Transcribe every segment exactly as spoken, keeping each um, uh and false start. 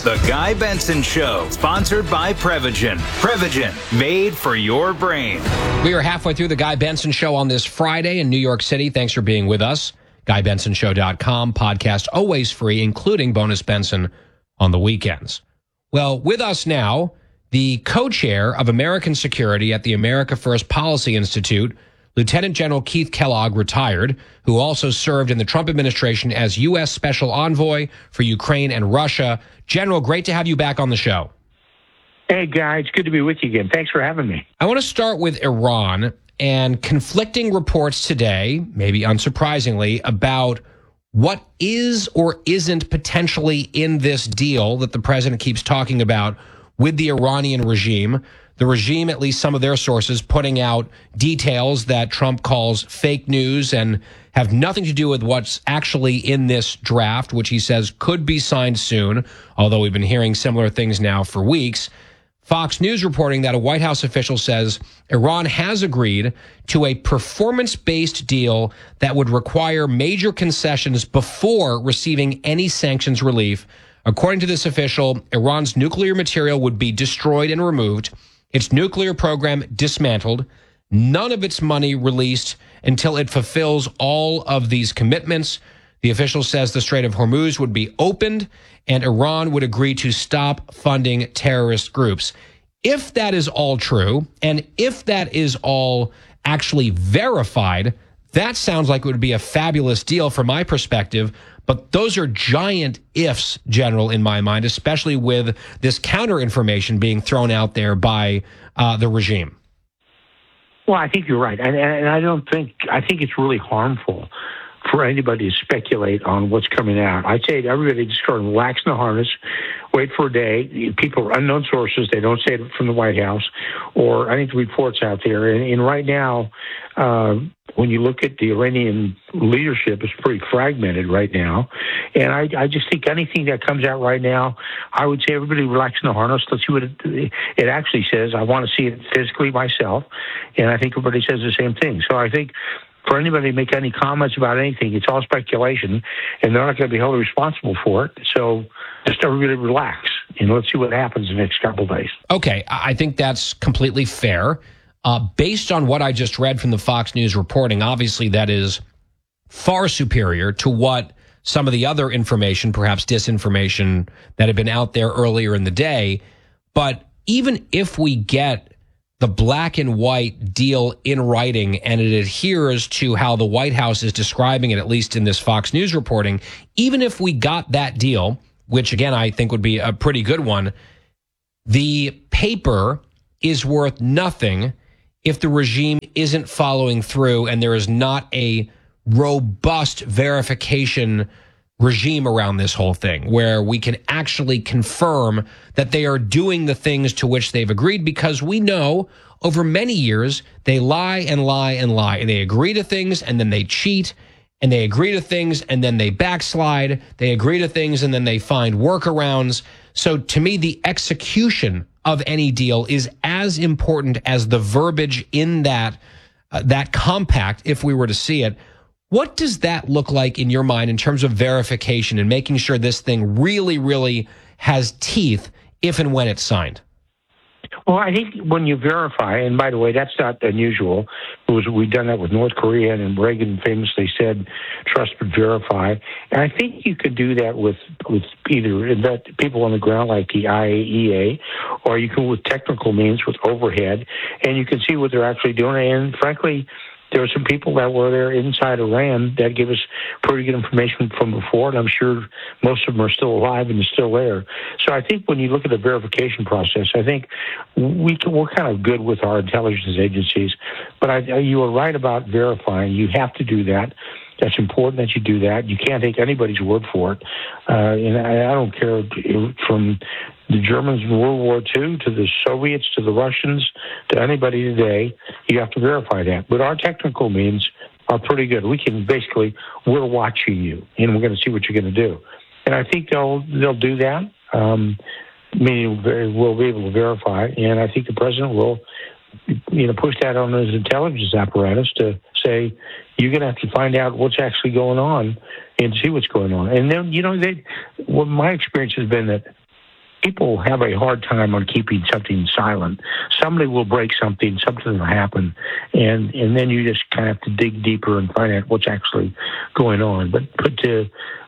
The Guy Benson Show, sponsored by Prevagen. Prevagen, made for your brain. We are halfway through the Guy Benson Show on this Friday in New York City. Thanks for being with us. Guy Benson Show dot com, podcast always free, including Bonus Benson on the weekends. Well, with us now, the co-chair of American Security at the America First Policy Institute, Lieutenant General Keith Kellogg, retired, who also served in the Trump administration as U S Special Envoy for Ukraine and Russia. General, great to have you back on the show. Hey, Guy, it's good to be with you again. Thanks for having me. I want to start with Iran and conflicting reports today, maybe unsurprisingly, about what is or isn't potentially in this deal that the president keeps talking about with the Iranian regime. The regime, at least some of their sources, putting out details that Trump calls fake news and have nothing to do with what's actually in this draft, which he says could be signed soon, although we've been hearing similar things now for weeks. Fox News reporting that a White House official says Iran has agreed to a performance-based deal that would require major concessions before receiving any sanctions relief. According to this official, Iran's nuclear material would be destroyed and removed, its nuclear program dismantled, none of its money released until it fulfills all of these commitments. The official says the Strait of Hormuz would be opened and Iran would agree to stop funding terrorist groups. If that is all true, and if that is all actually verified, that sounds like it would be a fabulous deal from my perspective. But those are giant ifs, General, in my mind, especially with this counter information being thrown out there by uh, the regime. Well, I think you're right. And, and I don't think, I think it's really harmful for anybody to speculate on what's coming out. I say to everybody, just start relaxing the harness, wait for a day. People are unknown sources. They don't say it from the White House, or I think the reports out there. And, and right now, uh, when you look at the Iranian leadership, it's pretty fragmented right now. And I, I just think anything that comes out right now, I would say everybody relax in the harness. Let's see what it, it actually says. I want to see it physically myself. And I think everybody says the same thing. So I think for anybody to make any comments about anything, it's all speculation, and they're not going to be held responsible for it. So just everybody relax, and let's see what happens in the next couple of days. Okay, I think that's completely fair. Uh, based on what I just read from the Fox News reporting, obviously that is far superior to what some of the other information, perhaps disinformation, that had been out there earlier in the day. But even if we get the black and white deal in writing and it adheres to how the White House is describing it, at least in this Fox News reporting, even if we got that deal, which again I think would be a pretty good one, the paper is worth nothing if the regime isn't following through and there is not a robust verification regime around this whole thing where we can actually confirm that they are doing the things to which they've agreed, because we know over many years they lie and lie and lie, and they agree to things and then they cheat, and they agree to things and then they backslide, they agree to things and then they find workarounds. So to me, the execution of any deal is as important as the verbiage in that uh, that compact, if we were to see it. What does that look like in your mind in terms of verification and making sure this thing really, really has teeth if and when it's signed? Well, I think when you verify, and by the way, that's not unusual. It was, we've done that with North Korea, and Reagan famously said, trust but verify. And I think you could do that with, with either people on the ground like the I A E A, or you can with technical means with overhead, and you can see what they're actually doing. And frankly, there were some people that were there inside Iran that gave us pretty good information from before, and I'm sure most of them are still alive and still there. So I think when you look at the verification process, I think we can, we're kind of good with our intelligence agencies. But I, you are right about verifying. You have to do that. That's important that you do that. You can't take anybody's word for it. Uh, and I, I don't care from the Germans in World War Two to the Soviets to the Russians to anybody today. You have to verify that. But our technical means are pretty good. We can basically, we're watching you, and we're going to see what you're going to do. And I think they'll they'll do that. Um, meaning we'll be able to verify, and I think the president will, you know, push that on his intelligence apparatus to say, you're going to have to find out what's actually going on and see what's going on. And then, you know, they, well, my experience has been that people have a hard time on keeping something silent. Somebody will break something, something will happen, and and then you just kind of have to dig deeper and find out what's actually going on. But but to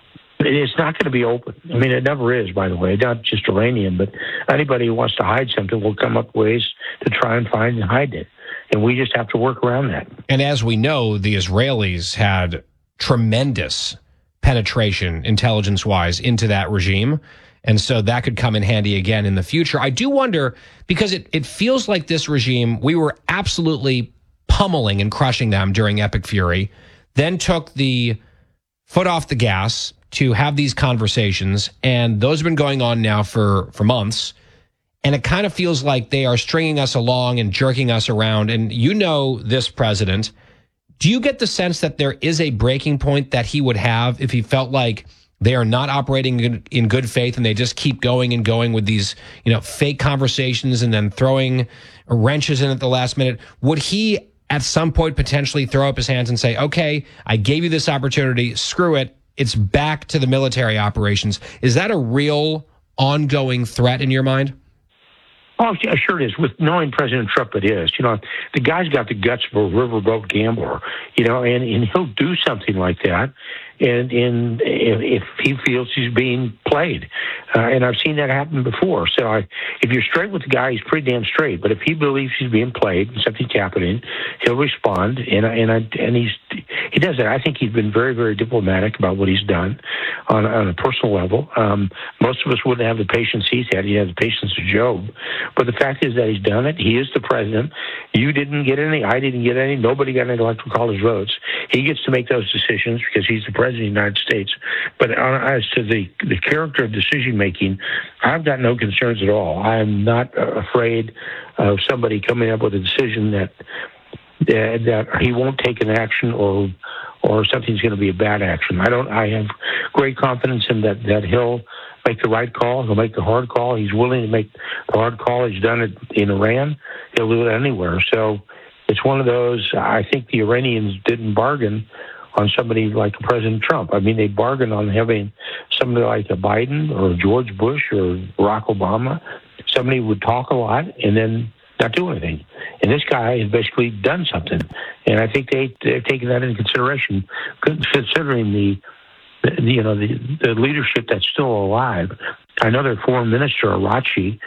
it's not going to be open. I mean, it never is, by the way, not just Iranian, but anybody who wants to hide something will come up with ways to try and find and hide it. And we just have to work around that. And as we know, the Israelis had tremendous penetration, intelligence-wise, into that regime. And so that could come in handy again in the future. I do wonder, because it, it feels like this regime, we were absolutely pummeling and crushing them during Epic Fury, then took the foot off the gas to have these conversations, and those have been going on now for, for months, and it kind of feels like they are stringing us along and jerking us around. And you know this president. Do you get the sense that there is a breaking point that he would have if he felt like they are not operating in, in good faith and they just keep going and going with these, you know, fake conversations and then throwing wrenches in at the last minute? Would he at some point potentially throw up his hands and say, okay, I gave you this opportunity, screw it, it's back to the military operations? Is that a real ongoing threat in your mind? Oh, yeah, sure it is. With knowing President Trump, it is. You know, the guy's got the guts of a riverboat gambler, you know, and, and he'll do something like that. And, and if he feels he's being played. Uh, and I've seen that happen before. So I, if you're straight with the guy, he's pretty damn straight. But if he believes he's being played and something's happening, he'll respond. And and I, and he's he does that. I think he's been very, very diplomatic about what he's done on, on a personal level. Um, most of us wouldn't have the patience he's had. He has the patience of Job. But the fact is that he's done it. He is the president. You didn't get any. I didn't get any. Nobody got any electoral college votes. He gets to make those decisions because he's the president of the United States. But as to the, the character of decision-making, I've got no concerns at all. I'm not afraid of somebody coming up with a decision that that, that he won't take an action or or something's going to be a bad action. I don't. I have great confidence in that, that he'll make the right call. He'll make the hard call. He's willing to make the hard call. He's done it in Iran. He'll do it anywhere. So it's one of those, I think the Iranians didn't bargain on somebody like President Trump. I mean, they bargained on having somebody like a Biden or a George Bush or Barack Obama, somebody who would talk a lot and then not do anything. And this guy has basically done something. And I think they, they've taken that into consideration, considering the, the you know, the, the leadership that's still alive. I know their foreign minister, Arachi,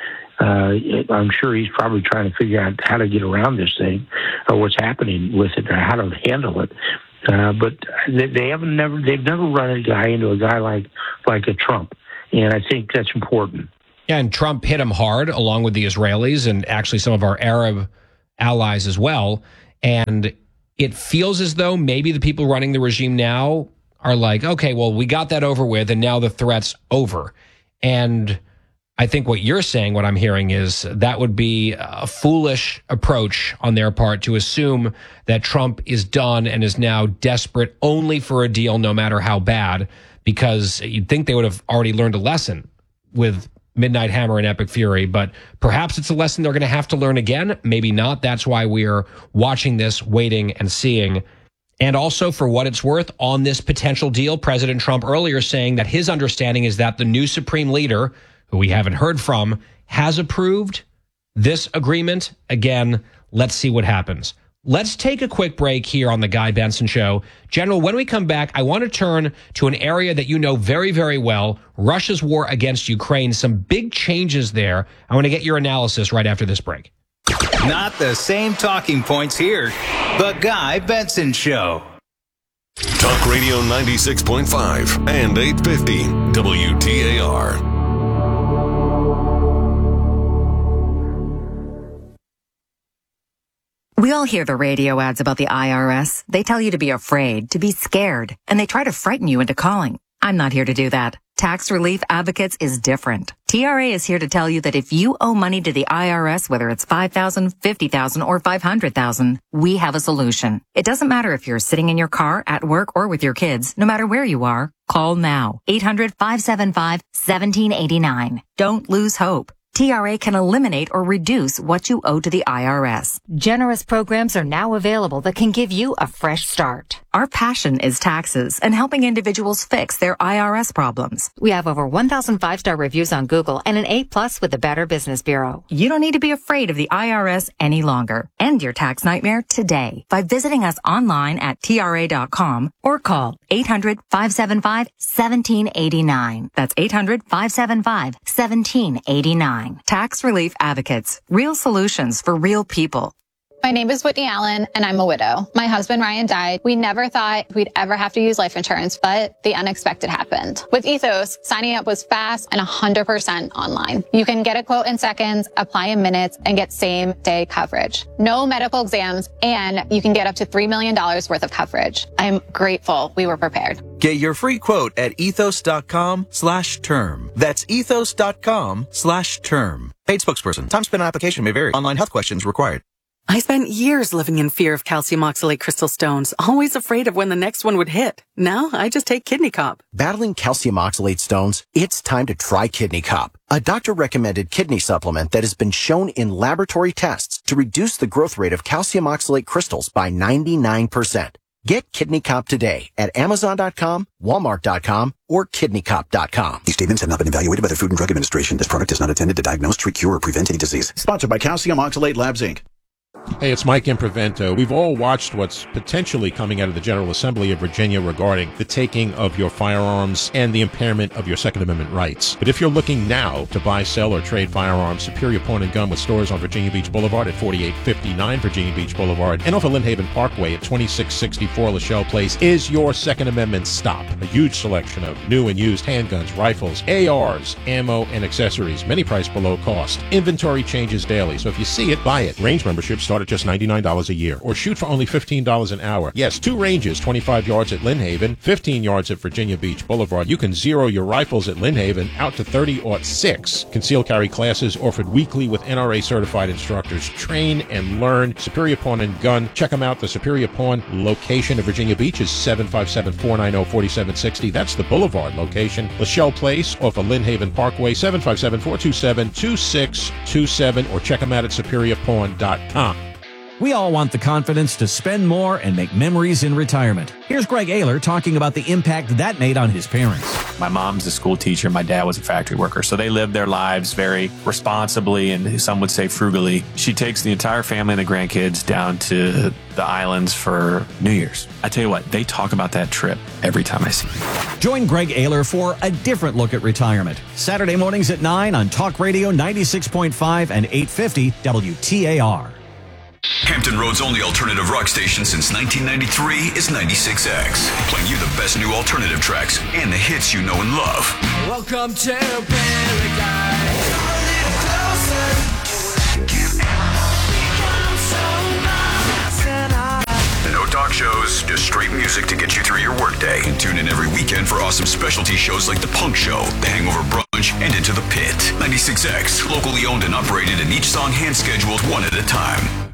uh, I'm sure he's probably trying to figure out how to get around this thing or what's happening with it or how to handle it. Uh, but they, they haven't never they've never run a guy into a guy like like a Trump, and I think that's important. Yeah, and Trump hit him hard, along with the Israelis and actually some of our Arab allies as well. And it feels as though maybe the people running the regime now are like, okay, well, we got that over with, and now the threat's over. And I think what you're saying, what I'm hearing, is that would be a foolish approach on their part to assume that Trump is done and is now desperate only for a deal, no matter how bad, because you'd think they would have already learned a lesson with Midnight Hammer and Epic Fury. But perhaps it's a lesson they're going to have to learn again. Maybe not. That's why we're watching this, waiting and seeing. And also, for what it's worth, on this potential deal, President Trump earlier saying that his understanding is that the new Supreme Leader, who we haven't heard from, has approved this agreement. Again, let's see what happens. Let's take a quick break here on the Guy Benson Show. General, when we come back, I want to turn to an area that you know very, very well, Russia's war against Ukraine. Some big changes there. I want to get your analysis right after this break. Not the same talking points here. The Guy Benson Show. Talk Radio ninety-six point five and eight fifty W T A R. We all hear the radio ads about the I R S. They tell you to be afraid, to be scared, and they try to frighten you into calling. I'm not here to do that. Tax Relief Advocates is different. T R A is here to tell you that if you owe money to the I R S, whether it's five thousand dollars, fifty thousand dollars, or five hundred thousand dollars, we have a solution. It doesn't matter if you're sitting in your car, at work, or with your kids. No matter where you are, call now. eight hundred, five seven five, one seven eight nine. Don't lose hope. T R A can eliminate or reduce what you owe to the I R S. Generous programs are now available that can give you a fresh start. Our passion is taxes and helping individuals fix their I R S problems. We have over one thousand five-star reviews on Google and an A plus with the Better Business Bureau. You don't need to be afraid of the I R S any longer. End your tax nightmare today by visiting us online at T R A dot com or call eight hundred, five seven five, one seven eight nine. That's eight hundred, five seven five, one seven eight nine. Tax Relief Advocates. Real solutions for real people. My name is Whitney Allen, and I'm a widow. My husband, Ryan, died. We never thought we'd ever have to use life insurance, but the unexpected happened. With Ethos, signing up was fast and one hundred percent online. You can get a quote in seconds, apply in minutes, and get same-day coverage. No medical exams, and you can get up to three million dollars worth of coverage. I'm grateful we were prepared. Get your free quote at ethos.com slash term. That's ethos.com slash term. Paid spokesperson. Time spent on application may vary. Online health questions required. I spent years living in fear of calcium oxalate crystal stones, always afraid of when the next one would hit. Now I just take Kidney Cop. Battling calcium oxalate stones? It's time to try Kidney Cop, a doctor-recommended kidney supplement that has been shown in laboratory tests to reduce the growth rate of calcium oxalate crystals by ninety-nine percent. Get Kidney Cop today at amazon dot com, walmart dot com, or kidney cop dot com. These statements have not been evaluated by the Food and Drug Administration. This product is not intended to diagnose, treat, cure, or prevent any disease. Sponsored by Calcium Oxalate Labs, Incorporated. Hey, it's Mike Imprevento. We've all watched what's potentially coming out of the General Assembly of Virginia regarding the taking of your firearms and the impairment of your Second Amendment rights. But if you're looking now to buy, sell, or trade firearms, Superior Pawn and Gun with stores on Virginia Beach Boulevard at forty-eight fifty-nine Virginia Beach Boulevard and off of Lynnhaven Parkway at twenty-six sixty-four Lachelle Place is your Second Amendment stop. A huge selection of new and used handguns, rifles, A Rs, ammo, and accessories, many priced below cost. Inventory changes daily, so if you see it, buy it. Range memberships start at just ninety-nine dollars a year, or shoot for only fifteen dollars an hour. Yes, two ranges, twenty-five yards at Lynnhaven, fifteen yards at Virginia Beach Boulevard. You can zero your rifles at Lynnhaven out to thirty or six. Concealed carry classes offered weekly with N R A certified instructors. Train and learn. Superior Pawn and Gun. Check them out. The Superior Pawn location of Virginia Beach is seven five seven, four nine zero, four seven six zero. That's the Boulevard location. Lachelle Place off of Lynnhaven Parkway, seven five seven, four two seven, two six two seven, or check them out at superior pawn dot com. We all want the confidence to spend more and make memories in retirement. Here's Greg Ayler talking about the impact that made on his parents. My mom's a school teacher. My dad was a factory worker. So they lived their lives very responsibly and some would say frugally. She takes the entire family and the grandkids down to the islands for New Year's. I tell you what, they talk about that trip every time I see them. Join Greg Ayler for a different look at retirement. Saturday mornings at nine on Talk Radio ninety-six point five and eight fifty W T A R. Hampton Road's only alternative rock station since nineteen ninety-three is ninety-six X, playing you the best new alternative tracks and the hits you know and love. Welcome to paradise. Come a little closer. No talk shows, just straight music to get you through your workday. And tune in every weekend for awesome specialty shows like The Punk Show, The Hangover Brunch, and Into the Pit. ninety-six X, locally owned and operated, and each song hand-scheduled one at a time.